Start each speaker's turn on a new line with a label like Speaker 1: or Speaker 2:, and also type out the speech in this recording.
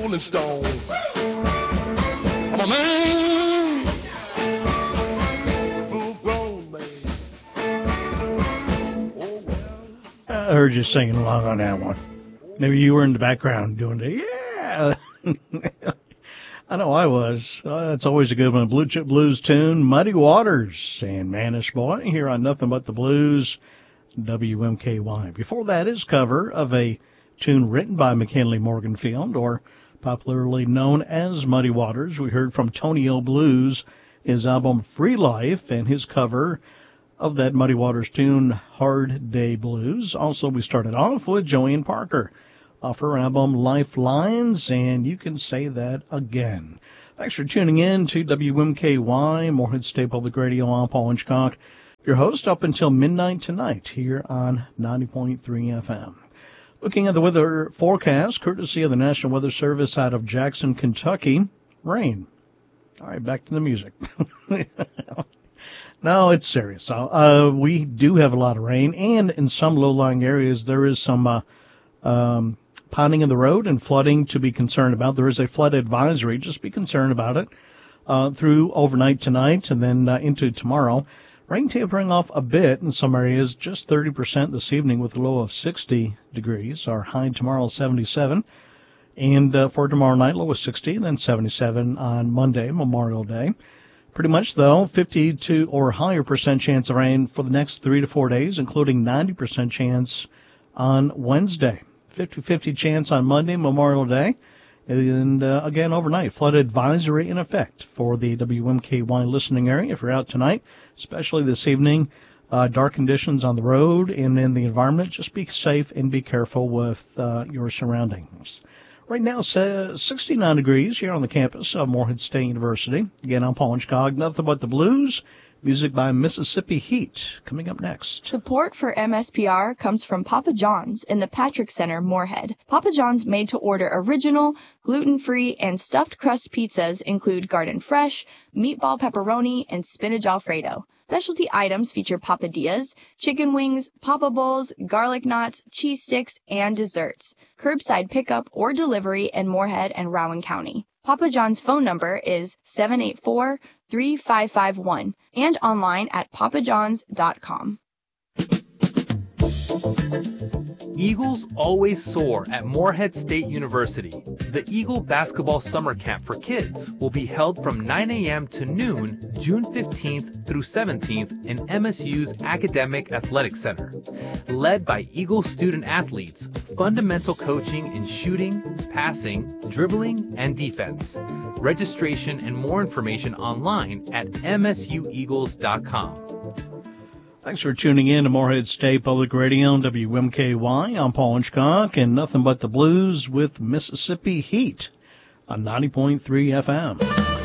Speaker 1: Rolling Stone. I'm a man, full grown man. Oh, well.
Speaker 2: I heard you singing along on that one. Maybe you were in the background doing the, yeah. I know I was. It's always a good one. Blue Chip Blues tune, Muddy Waters and Manish Boy here on Nothing But the Blues, WMKY. Before that, his cover of a tune written by McKinley Morganfield, or popularly known as Muddy Waters. We heard from Tony O Blues, his album Free Life, and his cover of that Muddy Waters tune, Hard Day Blues. Also, we started off with Joanne Parker off her album Lifelines, and you can say that again. Thanks for tuning in to WMKY, Morehead State Public Radio. I'm Paul Hitchcock, your host up until midnight tonight here on 90.3 FM. Looking at the weather forecast, courtesy of the National Weather Service out of Jackson, Kentucky, rain. All right, back to the music. No, it's serious. We do have a lot of rain, and in some low-lying areas there is some ponding in the road and flooding to be concerned about. There is a flood advisory. Just be concerned about it through overnight tonight and then into tomorrow. Rain tapering off a bit in some areas, just 30% this evening with a low of 60 degrees. Our high tomorrow 77. And for tomorrow night, low of 60, and then 77 on Monday, Memorial Day. Pretty much, though, 52 or higher percent chance of rain for the next 3 to 4 days, including 90% chance on Wednesday. 50-50 chance on Monday, Memorial Day. And again, overnight, flood advisory in effect for the WMKY listening area. If you're out tonight, especially this evening, dark conditions on the road and in the environment, just be safe and be careful with your surroundings. Right now, 69 degrees here on the campus of Morehead State University. Again, I'm Paul Hitchcock. Nothing But the Blues. Music by Mississippi Heat coming up next.
Speaker 3: Support for MSPR comes from Papa John's in the Patrick Center, Morehead. Papa John's made-to-order original, gluten-free, and stuffed crust pizzas include garden fresh, meatball pepperoni, and spinach alfredo. Specialty items feature papadillas, chicken wings, papa bowls, garlic knots, cheese sticks, and desserts. Curbside pickup or delivery in Morehead and Rowan County. Papa John's phone number is 784-3551 and online at papajohns.com.
Speaker 4: Eagles always soar at Morehead State University. The Eagle Basketball Summer Camp for Kids will be held from 9 a.m. to noon, June 15th through 17th in MSU's Academic Athletic Center. Led by Eagle student athletes, fundamental coaching in shooting, passing, dribbling, and defense. Registration and more information online at msueagles.com.
Speaker 2: Thanks for tuning in to Morehead State Public Radio on WMKY. I'm Paul Hitchcock, and Nothing But the Blues with Mississippi Heat on 90.3 FM.